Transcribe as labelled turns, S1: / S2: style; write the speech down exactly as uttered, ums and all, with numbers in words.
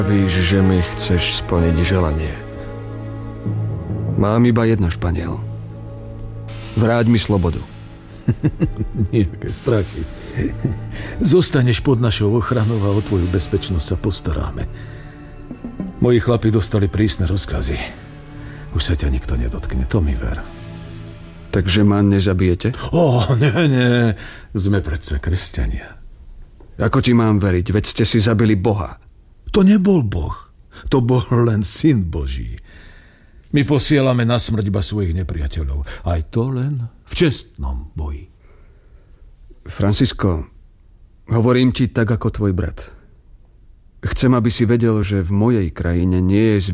S1: Víš, že mi chceš splniť želanie. Mám iba jedno, Španiel. Vráť mi slobodu.
S2: Nejaké strachy. Zostaneš pod našou ochranou a o tvoju bezpečnosť sa postaráme. Moji chlapi dostali prísne rozkazy. Už sa ťa nikto nedotkne, to mi ver.
S1: Takže ma nezabijete?
S2: Ó, nie, nie. Sme predsa kresťania.
S1: Ako ti mám veriť? Veď ste si zabili Boha.
S2: To nebol Boh. To bol len Syn Boží. My posielame na smrť iba svojich nepriateľov. Aj to len v čestnom boji.
S1: Francisco, hovorím ti tak ako tvoj brat. Chcem, aby si vedel, že v mojej krajine nie je